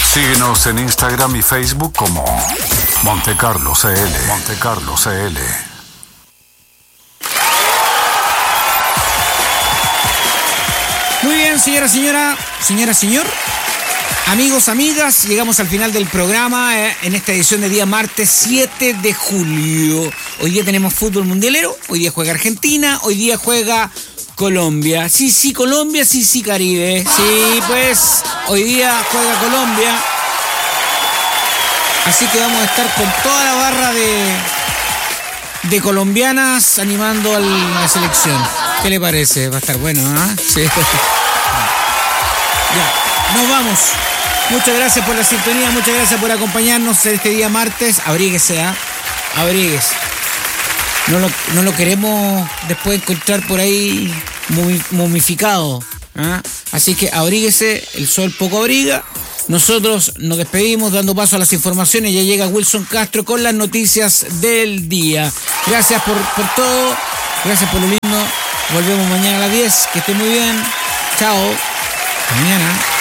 Síguenos en Instagram y Facebook como Montecarlo CL. Montecarlo CL. Muy bien, señor, amigos, amigas, llegamos al final del programa en esta edición de día martes 7 de julio. Hoy día tenemos fútbol mundialero, hoy día juega Argentina, hoy día juega Colombia. Sí, Colombia, sí, Caribe. Sí, pues, hoy día juega Colombia. Así que vamos a estar con toda la barra de colombianas animando a la selección. ¿Qué le parece? Va a estar bueno, ¿ah? Sí. Ya, nos vamos. Muchas gracias por la sintonía, muchas gracias por acompañarnos este día martes. Abríguese, ¿ah? Abríguese. No lo queremos después encontrar por ahí momificado, ¿ah? Así que abríguese, el sol poco abriga. Nosotros nos despedimos dando paso a las informaciones. Ya llega Wilson Castro con las noticias del día. Gracias por todo, gracias por lo lindo. Volvemos mañana a las 10. Que esté muy bien. Chao. Hasta mañana.